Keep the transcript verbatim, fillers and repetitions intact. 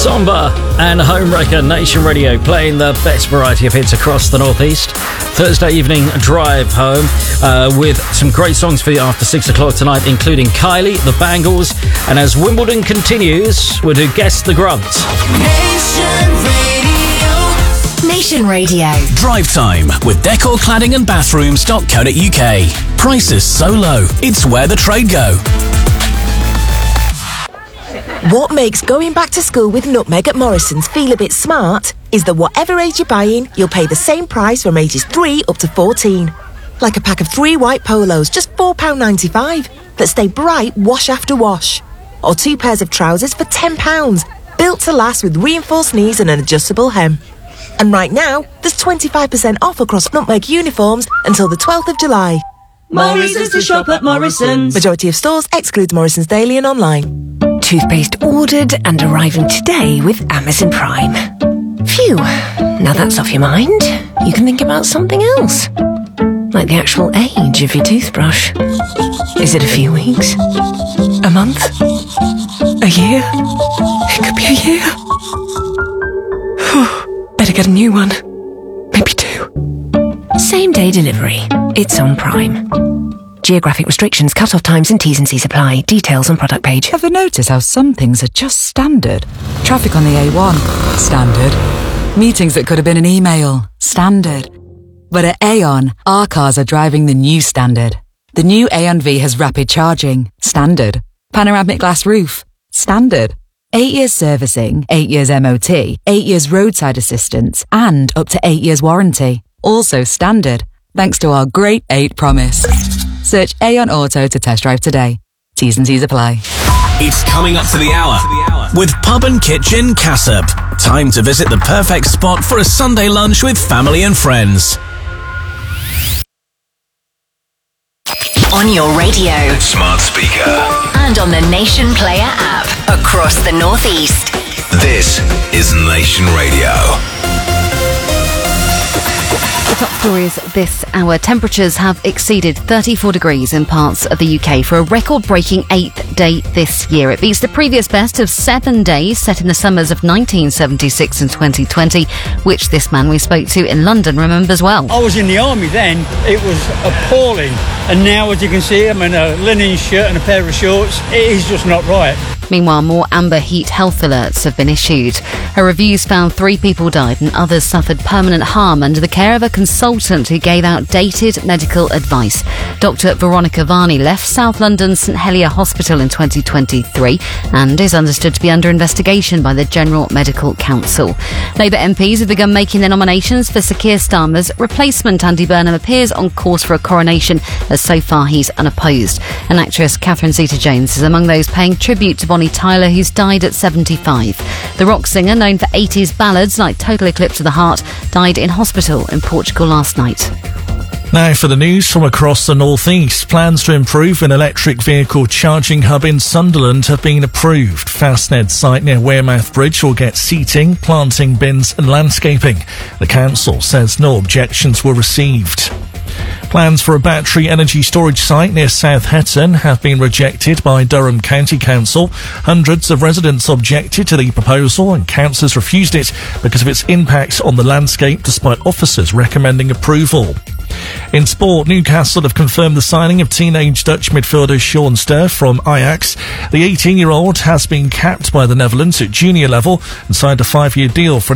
Somber and Homewrecker, Nation Radio, playing the best variety of hits across the Northeast. Thursday evening drive home uh, with some great songs for you after six o'clock tonight, including Kylie, The Bangles, and as Wimbledon continues, we'll do Guess the Grunts. Nation Radio. Nation Radio. Drive time with decor cladding and bathrooms dot co dot uk. Prices so low, it's where the trade go. What makes going back to school with Nutmeg at Morrison's feel a bit smart is that whatever age you're buying, you'll pay the same price from ages three up to fourteen. Like a pack of three white polos, just four pounds ninety-five, that stay bright wash after wash. Or two pairs of trousers for ten pounds, built to last with reinforced knees and an adjustable hem. And right now, there's twenty-five percent off across Nutmeg uniforms until the twelfth of July. More reasons to shop at Morrison's. Majority of stores excludes Morrison's Daily and online. Toothpaste ordered and arriving today with Amazon Prime. Phew, now that's off your mind. You can think about something else. Like the actual age of your toothbrush. Is it a few weeks? A month? A year? It could be a year. Better get a new one. Maybe two. Same day delivery. It's on Prime. Geographic restrictions, cut-off times and T's and C's apply. Details on product page. Ever notice how some things are just standard? Traffic on the A one, standard. Meetings that could have been an email, standard. But at Aon, our cars are driving the new standard. The new Aon V has rapid charging, standard. Panoramic glass roof, standard. Eight years servicing, eight years M O T, eight years roadside assistance, and up to eight years warranty. Also standard, thanks to our Great Eight promise. Search Aon Auto to test drive today. T's and C's apply. It's coming up to the hour with Pub and Kitchen Cassop. Time to visit the perfect spot for a Sunday lunch with family and friends. On your radio, Smart speaker, and on the Nation Player app across the Northeast. this is Nation Radio. The top stories this hour. Temperatures have exceeded thirty-four degrees in parts of the U K for a record-breaking eighth day this year. It beats the previous best of seven days set in the summers of nineteen seventy-six and twenty twenty, which this man we spoke to in London remembers well. I was in the army then. It was appalling. And now, as you can see, I'm in a linen shirt and a pair of shorts. It is just not right. Meanwhile, more amber heat health alerts have been issued. Her reviews found three people died and others suffered permanent harm under the care of a consultant who gave outdated medical advice. Doctor Veronica Varney left South London's St Helier Hospital in twenty twenty-three and is understood to be under investigation by the General Medical Council. Labour M Ps have begun making their nominations for Sir Keir Starmer's replacement. Andy Burnham appears on course for a coronation, as so far he's unopposed. And actress Catherine Zeta-Jones is among those paying tribute to Bonnie Tyler, who's died at seventy-five. The rock singer, known for eighties ballads like Total Eclipse of the Heart, died in hospital in Portugal last night. Now for the news from across the northeast. Plans to improve an electric vehicle charging hub in Sunderland have been approved. Fastned site near Wearmouth Bridge will get seating, planting bins and landscaping. The council says no objections were received. Plans for a battery energy storage site near South Hetton have been rejected by Durham County Council. Hundreds of residents objected to the proposal and councillors refused it because of its impact on the landscape, despite officers recommending approval. In sport, Newcastle have confirmed the signing of teenage Dutch midfielder Sean Ster from Ajax. The eighteen-year-old has been capped by the Netherlands at junior level and signed a five-year deal for